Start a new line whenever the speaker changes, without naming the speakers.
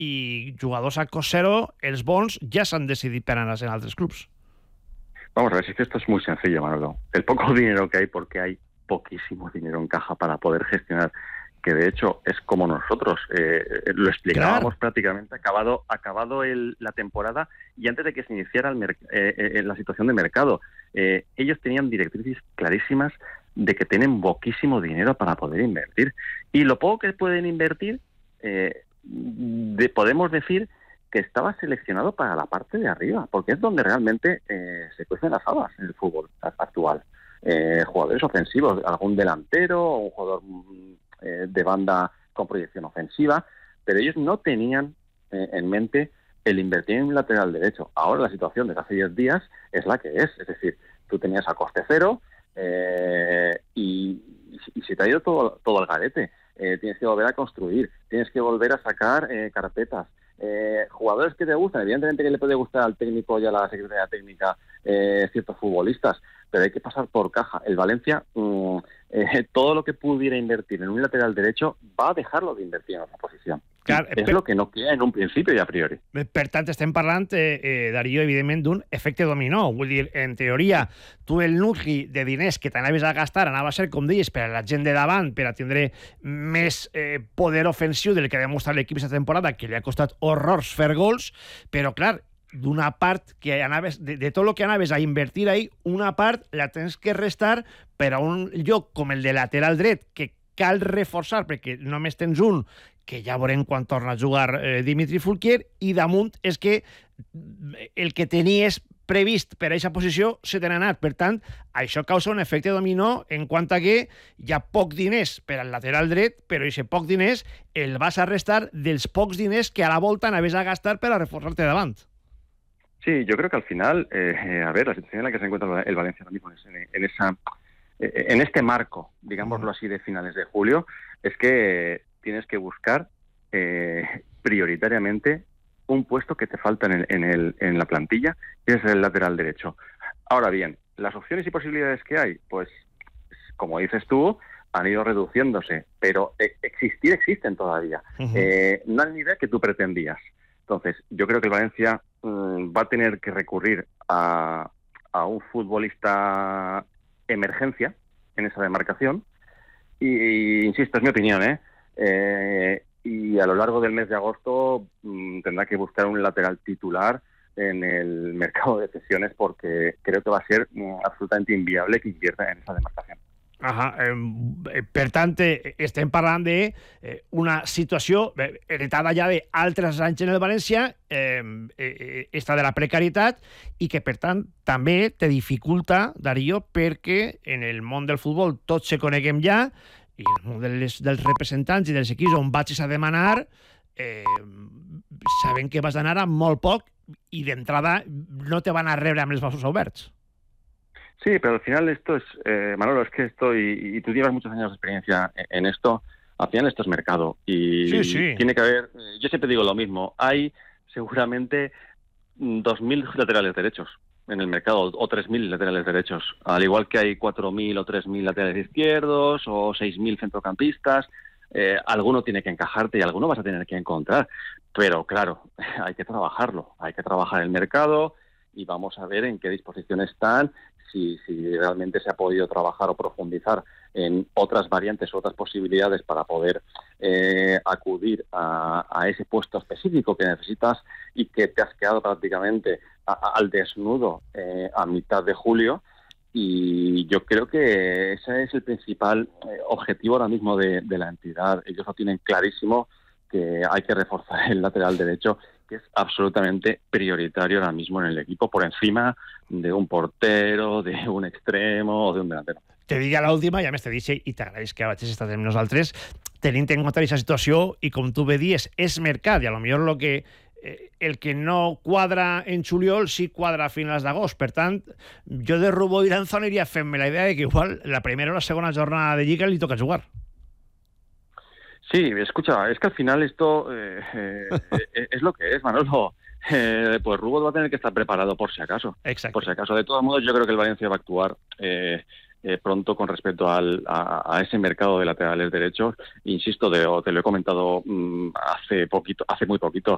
i jugadors a cost zero, els bons ja s'han decidit per anar en altres clubs.
Vamos a ver, si es que esto es muy sencillo, Manolo. El poco dinero que hay, porque hay poquísimo dinero en caja para poder gestionar, que de hecho es como nosotros lo explicábamos, claro, prácticamente acabado la temporada y antes de que se iniciara la situación de mercado. Ellos tenían directrices clarísimas de que tienen poquísimo dinero para poder invertir. Y lo poco que pueden invertir, podemos decir que estaba seleccionado para la parte de arriba, porque es donde realmente se cuecen las habas en el fútbol actual. Jugadores ofensivos, algún delantero o un jugador de banda con proyección ofensiva, pero ellos no tenían en mente el invertir en un lateral derecho. Ahora la situación desde hace 10 días es la que es decir, tú tenías a coste cero y se te ha ido todo al garete. Tienes que volver a construir, tienes que volver a sacar carpetas. Jugadores que te gustan, evidentemente que le puede gustar al técnico y a la secretaría técnica ciertos futbolistas, pero hay que pasar por caja. El Valencia, todo lo que pudiera invertir en un lateral derecho va a dejarlo de invertir en otra posición. Clar, és el que no queda en un principi i a priori.
Per tant, estem parlant, Darío, evidentment, d'un efecte dominó. Vull dir, en teoria, tu el nucli de diners que t'anaves a gastar anava a ser, com deies, per a la gent de davant, per a tindre més poder ofensiu del que ha demostrat l'equip aquesta temporada, que li ha costat horrors fer gols, però, clar, d'una part que anaves, de tot el que anaves a invertir ahí, una part la tens que restar per a un lloc com el de lateral dret, que cal reforçar, perquè només tens un, que ja veurem quan torna a jugar Dimitri Fourquier, i damunt és que el que tenies previst per a aquesta posició se te n'ha anat. Per tant, això causa un efecte dominó en quant a que hi ha poc diners per al lateral dret, però aquest poc diners el vas a restar dels pocs diners que a la volta anaves a gastar per a reforçar-te davant.
Sí, yo creo que al final, a ver, la situación en la que se encuentra el Valencia ahora mismo en este marco, digámoslo así, de finales de julio, es que tienes que buscar prioritariamente un puesto que te falta en la plantilla, que es el lateral derecho. Ahora bien, las opciones y posibilidades que hay, pues, como dices tú, han ido reduciéndose, pero existen todavía. No al nivel que tú pretendías. Entonces, yo creo que el Valencia va a tener que recurrir a un futbolista emergencia en esa demarcación. Y insisto, es mi opinión, y a lo largo del mes de agosto tendrá que buscar un lateral titular en el mercado de cesiones, porque creo que va a ser absolutamente inviable que invierta en esa demarcación.
Per tant, estem parlant d'una situació heretada ja d'altres anys en el València, esta de la precarietat, i que, per tant, també te dificulta, Darío, perquè en el món del futbol tots se coneguem ja, i el món dels representants i dels equips on vagis a demanar, sabent que vas anar amb molt poc i d'entrada no te van a rebre amb els braços oberts.
Sí, pero al final esto es, Manolo, es que esto, y tú llevas muchos años de experiencia en esto, al final esto es mercado. Y sí. Tiene que haber, yo siempre digo lo mismo, hay seguramente 2.000 laterales derechos en el mercado, o 3.000 laterales derechos, al igual que hay 4.000 o 3.000 laterales izquierdos, o 6.000 centrocampistas. Alguno tiene que encajarte y alguno vas a tener que encontrar. Pero claro, hay que trabajarlo, hay que trabajar el mercado y vamos a ver en qué disposición están, si realmente se ha podido trabajar o profundizar en otras variantes o otras posibilidades para poder acudir a ese puesto específico que necesitas y que te has quedado prácticamente al desnudo a mitad de julio. Y yo creo que ese es el principal objetivo ahora mismo de la entidad. Ellos lo tienen clarísimo, que hay que reforzar el lateral derecho, que es absolutamente prioritario ahora mismo en el equipo, por encima de un portero, de un extremo o de un delantero.
Te dic a l'última, i a més te dic, i t'agraeix que vagis estar amb nosaltres, tenint en compte aquesta situació, i com tu bé dies, és mercat, i a lo millor el que no quadra en juliol sí quadra a finals d'agost. Per tant, jo de Rubó i Lanzón iria fent-me la idea de que igual la primera o la segona jornada de Lliga li toca jugar.
Sí, escucha, es que al final esto es lo que es, Manolo. Pues Rubó va a tener que estar preparado por si acaso.
Exacto.
Por si acaso. De todos modos, yo creo que el Valencia va a actuar pronto con respecto a ese mercado de laterales derechos. Insisto, te lo he comentado hace muy poquito.